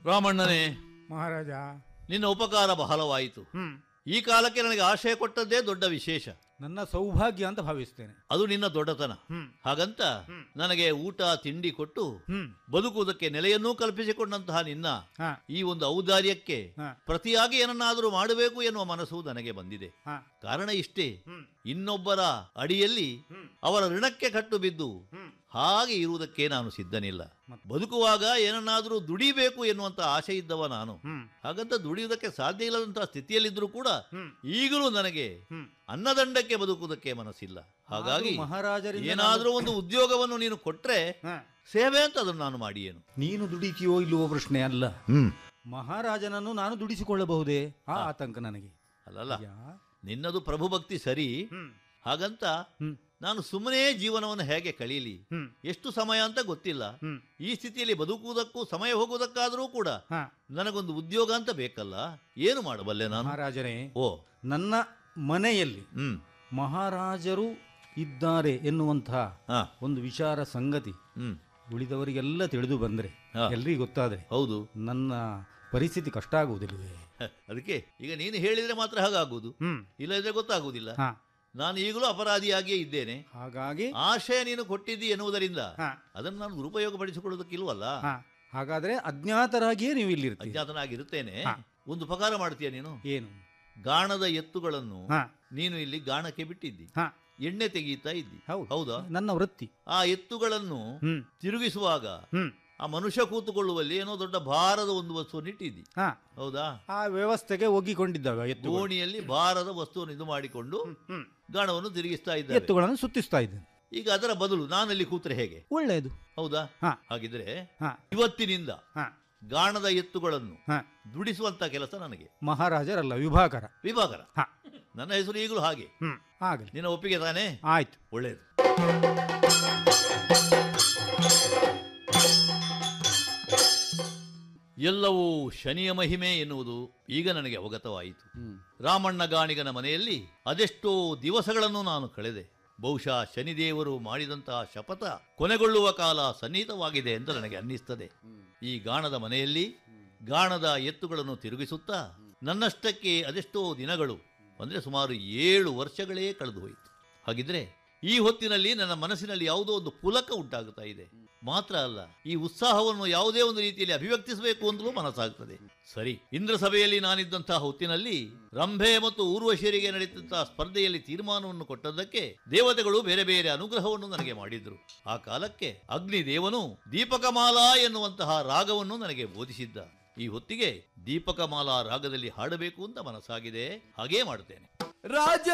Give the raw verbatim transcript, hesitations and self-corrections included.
ರಾಮಣ್ಣನೇ, ಮಹಾರಾಜ, ನಿನ್ನ ಉಪಕಾರ ಬಹಳವಾಯಿತು. ಹ್ಮ್ ಈ ಕಾಲಕ್ಕೆ ನನಗೆ ಆಶಯ ಕೊಟ್ಟದ್ದೇ ದೊಡ್ಡ ವಿಶೇಷ. ನನ್ನ ಸೌಭಾಗ್ಯ ಅಂತ ಭಾವಿಸ್ತೇನೆ. ಅದು ನಿನ್ನ ದೊಡ್ಡತನ. ಹ್ಮ್ ಹಾಗಂತ ಹ್ಮ್. ನನಗೆ ಊಟ ತಿಂಡಿ ಕೊಟ್ಟು ಹ್ಮ್ ಬದುಕುವುದಕ್ಕೆ ನೆಲೆಯನ್ನೂ ಕಲ್ಪಿಸಿಕೊಂಡಂತಹ ನಿನ್ನ ಹಾ ಈ ಒಂದು ಔದಾರ್ಯಕ್ಕೆ ಹಾ ಪ್ರತಿಯಾಗಿ ಏನನ್ನಾದರೂ ಮಾಡಬೇಕು ಎನ್ನುವ ಮನಸ್ಸು ನನಗೆ ಬಂದಿದೆ. ಹಾ ಕಾರಣ ಇಷ್ಟೇ, ಹ್ಮ್ ಇನ್ನೊಬ್ಬರ ಅಡಿಯಲ್ಲಿ ಹ್ಮ್ ಅವರ ಋಣಕ್ಕೆ ಕಟ್ಟು ಬಿದ್ದು ಹ್ಮ್ ಹಾಗೆ ಇರುವುದಕ್ಕೆ ನಾನು ಸಿದ್ಧನಿಲ್ಲ. ಮತ್ತೆ? ಬದುಕುವಾಗ ಏನನ್ನಾದರೂ ದುಡಿಬೇಕು ಎನ್ನುವಂತ ಆಸೆ ಇದ್ದವ ನಾನು. ಹ್ಮ್ ಹಾಗಂತ ದುಡಿಯುವುದಕ್ಕೆ ಸಾಧ್ಯ ಇಲ್ಲದಂತಹ ಸ್ಥಿತಿಯಲ್ಲಿದ್ದರೂ ಕೂಡ ಹ್ಮ್ ಈಗಲೂ ನನಗೆ ಹ್ಮ್ ಅನ್ನದಂಡಕ್ಕೆ ಬದುಕುವುದಕ್ಕೆ ಮನಸ್ಸಿಲ್ಲ. ಹಾಗಾಗಿ ಆದ್ರೂ ಮಹಾರಾಜರಿಂದ ಏನಾದರೂ ಒಂದು ಉದ್ಯೋಗವನ್ನು ನೀನು ಕೊಟ್ರೆ ಹಾ, ಸೇವೆ ಅಂತ ಅದನ್ನು ನಾನು ಮಾಡಿಯೇನು. ನೀನು ದುಡಿತೀಯೋ ಇಲ್ಲವೋ ಪ್ರಶ್ನೆ ಅಲ್ಲ. ಹ್ಮ್ ಮಹಾರಾಜನನ್ನು ನಾನು ದುಡಿಸಿಕೊಳ್ಳಬಹುದೇ ಆ ಆತಂಕ ನನಗೆ. ಅಲ್ಲಲ್ಲ, ಯಾ? ನಿನ್ನದು ಪ್ರಭು ಭಕ್ತಿ ಸರಿ. ಹ್ಮ್ ಹಾಗಂತ ಹ್ಮ್ ನಾನು ಸುಮ್ಮನೆ ಜೀವನವನ್ನು ಹೇಗೆ ಕಳೀಲಿ, ಹ್ಮ್ ಎಷ್ಟು ಸಮಯ ಅಂತ ಗೊತ್ತಿಲ್ಲ. ಹ್ಮ್ ಈ ಸ್ಥಿತಿಯಲ್ಲಿ ಬದುಕುವುದಕ್ಕೂ ಸಮಯ ಹೋಗುವುದಕ್ಕಾದರೂ ಕೂಡ ಹಾ, ನನಗೊಂದು ಉದ್ಯೋಗ ಅಂತ ಬೇಕಲ್ಲ. ಏನು ಮಾಡಬಲ್ಲೆ ನಾನು? ಮಹಾರಾಜರೇ, ಓ ನನ್ನ ಮನೆಯಲ್ಲಿ ಹ್ಮ್ ಮಹಾರಾಜರು ಇದ್ದಾರೆ ಎನ್ನುವಂತಹ ಹಾ ಒಂದು ವಿಚಾರ ಸಂಗತಿ ಹ್ಮ್ ಉಳಿದವರಿಗೆಲ್ಲ ತಿಳಿದು ಬಂದ್ರೆ, ಹಾ. ಎಲ್ರಿಗೂ ಗೊತ್ತಾದ್ರೆ ಹೌದು. ನನ್ನ ಪರಿಸ್ಥಿತಿ ಕಷ್ಟ ಆಗುವುದಿಲ್ಲವೇ? ಹ, ಅದಕ್ಕೆ ಈಗ ನೀನು ಹೇಳಿದ್ರೆ ಮಾತ್ರ ಹಾಗಾಗುವುದು, ಹ್ಮ್ ಇಲ್ಲದ್ರೆ ಗೊತ್ತಾಗುವುದಿಲ್ಲ. ಹಾ, ನಾನು ಈಗಲೂ ಅಪರಾಧಿಯಾಗಿಯೇ ಇದ್ದೇನೆ. ಹಾಗಾಗಿ ಆಶಯ ನೀನು ಕೊಟ್ಟಿದ್ದಿ ಎನ್ನುವುದರಿಂದ ಹಾ, ಅದನ್ನು ನಾನು ದುರುಪಯೋಗ ಪಡಿಸಿಕೊಳ್ಳೋದಕ್ಕಿಲ್ವಲ್ಲ. ಹಾ, ಹಾಗಾದ್ರೆ ಅಜ್ಞಾತರಾಗಿಯೇ ನೀವು ಇಲ್ಲಿರ್ತೀರಿ. ಅಜ್ಞಾತನಾಗಿರುತ್ತೇನೆ. ಹಾ. ಒಂದು ಉಪಕಾರ ಮಾಡ್ತೀಯ ನೀನು. ಏನು? ಗಾಣದ ಎತ್ತುಗಳನ್ನು ಹಾ, ನೀನು ಇಲ್ಲಿ ಗಾಣಕ್ಕೆ ಬಿಟ್ಟಿದ್ದಿ, ಹಾ, ಎಣ್ಣೆ ತೆಗೀತಾ ಇದ್ದಿ, ಹೌದು. ಹೌದಾ? ನನ್ನ ವೃತ್ತಿ. ಆ ಎತ್ತುಗಳನ್ನು ಹ್ಮ್ ತಿರುಗಿಸುವಾಗ ಹ್ಮ್ ಆ ಮನುಷ್ಯ ಕೂತುಕೊಳ್ಳುವಲ್ಲಿ ಏನೋ ದೊಡ್ಡ ಭಾರದ ಒಂದು ವಸ್ತುವನ್ನು ಇಟ್ಟಿದ್ದಿ, ಹಾ, ಹೌದಾ? ಆ ವ್ಯವಸ್ಥೆಗೆ ಒಗ್ಗಿಕೊಂಡಿದ್ದಾವೆ ಎತ್ತುಗಳು. ದೋಣಿಯಲ್ಲಿ ಭಾರದ ವಸ್ತುವನ್ನು ಇದು ಮಾಡಿಕೊಂಡು ಹ್ಮ್ ಗಾಣವನ್ನು ತಿರುಗಿಸ್ತಾ ಇದ್ದಾರೆ. ಎತ್ತುಗಳನ್ನು ಸುತ್ತಿಸ್ತಾ ಇದ್ದೇನೆ. ಈಗ ಅದರ ಬದಲು ನಾನಲ್ಲಿ ಕೂತ್ರೆ ಹೇಗೆ? ಒಳ್ಳೆಯದು. ಹೌದಾ? ಹಾ, ಹಾಗಿದ್ರೆ ಹಾ, ಇವತ್ತಿನಿಂದ ಹಾ, ಗಾಣದ ಎತ್ತುಗಳನ್ನು ಹಾ. ದುಡಿಸುವಂತ ಕೆಲಸ ನನಗೆ. ಮಹಾರಾಜರಲ್ಲ, ವಿಭಾಕರ. ವಿಭಾಕರ. ಹಾ. ನನ್ನ ಹೆಸರು ಈಗಲೂ ಹಾಗೆ. ಹ್ಮ್ ಆಗಲಿ. ನಿನ್ನ ಒಪ್ಪಿಗೆ ತಾನೇ? ಆಯ್ತು. ಒಳ್ಳೆಯದು. ಎಲ್ಲವೂ ಶನಿಯ ಮಹಿಮೆ ಎನ್ನುವುದು ಈಗ ನನಗೆ ಅವಗತವಾಯಿತು. ಹ್ಮ್ ರಾಮಣ್ಣ ಗಾಣಿಗನ ಮನೆಯಲ್ಲಿ ಅದೆಷ್ಟೋ ದಿವಸಗಳನ್ನು ನಾನು ಕಳೆದೆ. ಬಹುಶಃ ಶನಿದೇವರು ಮಾಡಿದಂತಹ ಶಪಥ ಕೊನೆಗೊಳ್ಳುವ ಕಾಲ ಸನ್ನಿಹಿತವಾಗಿದೆ ಎಂದು ನನಗೆ ಅನ್ನಿಸ್ತದೆ. ಈ ಗಾಣದ ಮನೆಯಲ್ಲಿ ಗಾಣದ ಎತ್ತುಗಳನ್ನು ತಿರುಗಿಸುತ್ತಾ ನನ್ನಷ್ಟಕ್ಕೆ ಅದೆಷ್ಟೋ ದಿನಗಳು ಅಂದರೆ ಸುಮಾರು ಏಳು ವರ್ಷಗಳೇ ಕಳೆದು ಹೋಯಿತು. ಹಾಗಿದ್ರೆ ಈ ಹೊತ್ತಿನಲ್ಲಿ ನನ್ನ ಮನಸ್ಸಿನಲ್ಲಿ ಯಾವುದೋ ಒಂದು ಪುಲಕ ಉಂಟಾಗುತ್ತಾ ಇದೆ. ಮಾತ್ರ ಅಲ್ಲ, ಈ ಉತ್ಸಾಹವನ್ನು ಯಾವುದೇ ಒಂದು ರೀತಿಯಲ್ಲಿ ಅಭಿವ್ಯಕ್ತಿಸಬೇಕು ಅಂತಲೂ ಮನಸ್ಸಾಗ್ತದೆ. ಸರಿ, ಇಂದ್ರ ಸಭೆಯಲ್ಲಿ ನಾನಿದ್ದಂತಹ ಹೊತ್ತಿನಲ್ಲಿ ರಂಭೆ ಮತ್ತು ಊರ್ವಶಿಯರಿಗೆ ನಡೆದಂತಹ ಸ್ಪರ್ಧೆಯಲ್ಲಿ ತೀರ್ಮಾನವನ್ನು ಕೊಟ್ಟದ್ದಕ್ಕೆ ದೇವತೆಗಳು ಬೇರೆ ಬೇರೆ ಅನುಗ್ರಹವನ್ನು ನನಗೆ ಮಾಡಿದ್ರು. ಆ ಕಾಲಕ್ಕೆ ಅಗ್ನಿದೇವನು ದೀಪಕಮಾಲಾ ಎನ್ನುವಂತಹ ರಾಗವನ್ನು ನನಗೆ ಬೋಧಿಸಿದ್ದ. ಈ ಹೊತ್ತಿಗೆ ದೀಪಕಮಾಲಾ ರಾಗದಲ್ಲಿ ಹಾಡಬೇಕು ಅಂತ ಮನಸ್ಸಾಗಿದೆ. ಹಾಗೇ ಮಾಡುತ್ತೇನೆ. ರಾಜ